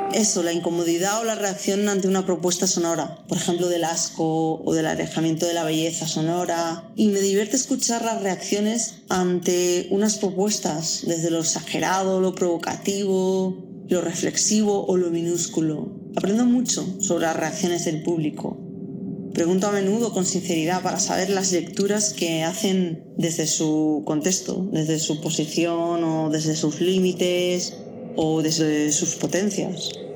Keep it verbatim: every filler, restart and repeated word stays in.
eso, la incomodidad o la reacción ante una propuesta sonora, por ejemplo del asco o del alejamiento de la belleza sonora, y me divierte escuchar las reacciones ante unas propuestas, desde lo exagerado, lo provocativo, lo reflexivo o lo minúsculo. Aprendo mucho sobre las reacciones del público. Pregunto a menudo con sinceridad para saber las lecturas que hacen desde su contexto, desde su posición o desde sus límites o desde sus potencias.